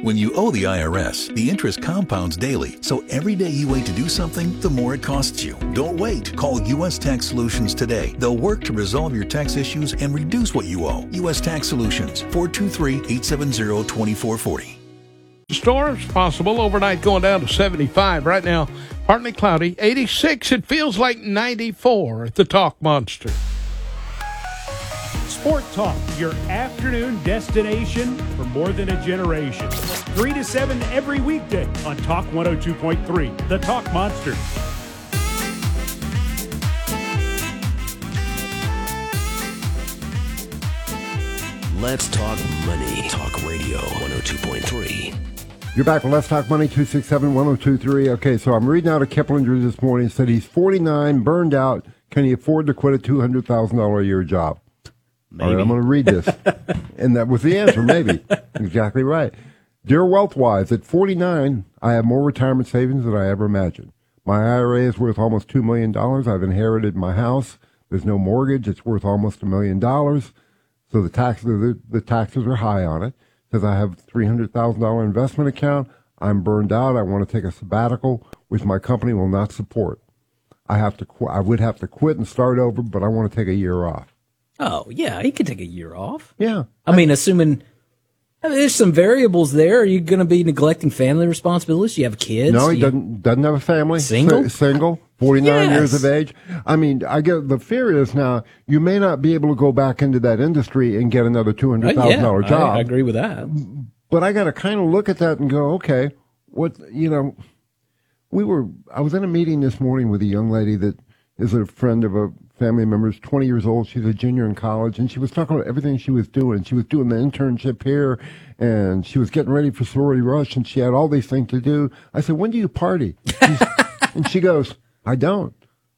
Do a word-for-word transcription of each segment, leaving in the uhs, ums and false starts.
When you owe the I R S, the interest compounds daily, so every day you wait to do something, the more it costs you. Don't wait. Call U S Tax Solutions today. They'll work to resolve your tax issues and reduce what you owe. U S Tax Solutions, four two three, eight seven zero, two four four zero. Storms possible overnight, going down to seventy-five. Right now, partly cloudy. eighty-six. It feels like ninety-four at the Talk Monster. Sport Talk, your afternoon destination for more than a generation. three to seven every weekday on Talk one oh two point three, the Talk Monster. Let's talk money. Talk Radio one oh two point three. You're back with Let's Talk Money, two six seven, one oh two three. Okay, so I'm reading out of Kiplinger this morning. It said he's forty-nine, burned out. Can he afford to quit a two hundred thousand dollars a year job? Maybe. All right, I'm going to read this. And that was the answer, maybe. Exactly right. Dear Wealthwise, at forty-nine, I have more retirement savings than I ever imagined. My I R A is worth almost two million dollars. I've inherited my house. There's no mortgage. It's worth almost a million dollars. So the taxes, the, the taxes are high on it. Because I have a three hundred thousand dollars investment account. I'm burned out. I want to take a sabbatical, which my company will not support. I have to. Qu- I would have to quit and start over, but I want to take a year off. Oh, yeah, he could take a year off. Yeah. I, I mean, assuming I mean, there's some variables there. Are you going to be neglecting family responsibilities? You have kids? No, he you, doesn't doesn't have a family. Single? S- single. forty-nine Yes. years of age. I mean, I get the fear is now you may not be able to go back into that industry and get another two hundred thousand dollars yeah, job. I, I agree with that. But I got to kind of look at that and go, okay, what, you know, we were, I was in a meeting this morning with a young lady that is a friend of a family member, is twenty years old. She's a junior in college, and she was talking about everything she was doing. She was doing the internship here, and she was getting ready for sorority rush, and she had all these things to do. I said, when do you party? She's, and she goes, I don't.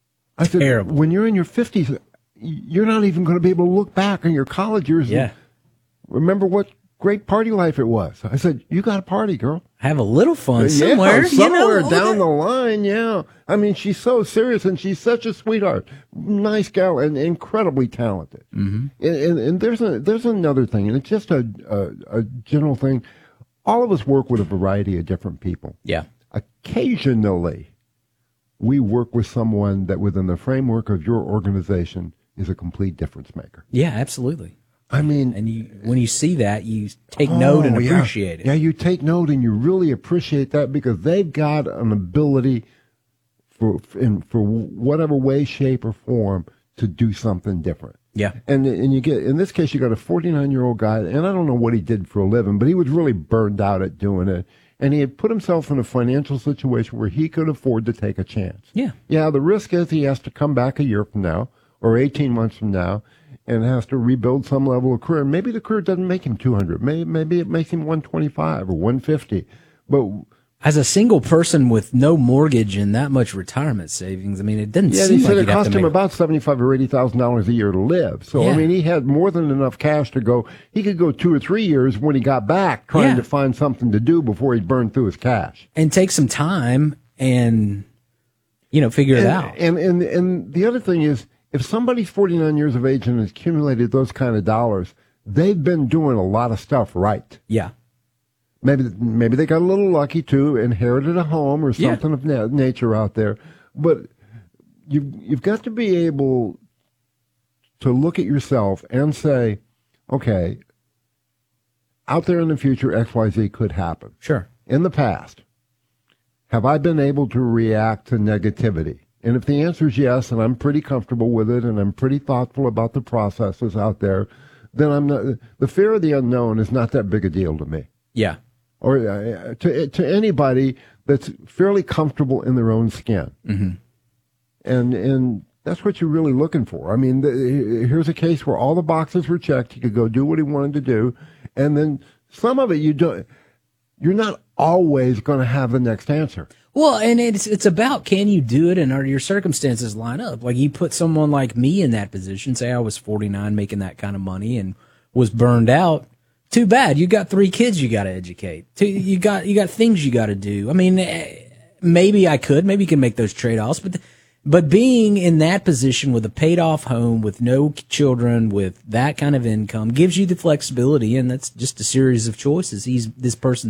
I said, Terrible. when you're in your fifties, you're not even going to be able to look back on your college years Yeah. and remember what great party life it was. I said, you got to party, girl. Have a little fun Yeah, somewhere. somewhere you know, down the line, yeah. I mean, she's so serious, and she's such a sweetheart. Nice gal and incredibly talented. Mm-hmm. And, and, and there's a there's another thing, and it's just a, a, a general thing. All of us work with a variety of different people. Yeah. Occasionally, we work with someone that within the framework of your organization is a complete difference maker. Yeah, absolutely. I mean, And you, when you see that, you take note and Oh, yeah. appreciate it. Yeah, you take note and you really appreciate that because they've got an ability for in for whatever way, shape, or form to do something different. Yeah. And and you get in this case you got a forty-nine year old guy, and I don't know what he did for a living, but he was really burned out at doing it, and he had put himself in a financial situation where he could afford to take a chance. Yeah. Yeah, the risk is he has to come back a year from now or eighteen months from now and has to rebuild some level of career. Maybe the career doesn't make him two hundred. Maybe, maybe it makes him one twenty-five or one fifty. But As a single person with no mortgage and that much retirement savings, I mean, it doesn't yeah, seem he like said it you'd have cost to him make... about seventy-five or eighty thousand dollars a year to live. So I Yeah. mean, he had more than enough cash to go. He could go two or three years when he got back trying Yeah. to find something to do before he burned through his cash. and take some time and, you know, figure it and, out. And, and and the other thing is, if somebody's forty-nine years of age and has accumulated those kind of dollars, they've been doing a lot of stuff right. Yeah. Maybe maybe they got a little lucky too, inherited a home or Yeah. something of na- nature out there. But you you've got to be able to look at yourself and say, okay, out there in the future, X Y Z could happen. Sure. In the past, have I been able to react to negativity? And if the answer is yes, and I'm pretty comfortable with it, and I'm pretty thoughtful about the processes out there, then I'm not. The fear of the unknown is not that big a deal to me, Yeah. or uh, to to anybody that's fairly comfortable in their own skin. Mm-hmm. And and that's what you're really looking for. I mean, the, here's a case where all the boxes were checked. He could go do what he wanted to do, and then some of it you don't. You're not always going to have the next answer. Well, and it's it's about, can you do it, and are your circumstances line up? Like, you put someone like me in that position, say I was forty-nine making that kind of money and was burned out. Too bad. You got three kids you got to educate. Two, you got you got things you got to do. I mean, eh, maybe I could, maybe you can make those trade-offs, but but being in that position with a paid-off home, with no children, with that kind of income, gives you the flexibility, and that's just a series of choices. He's this person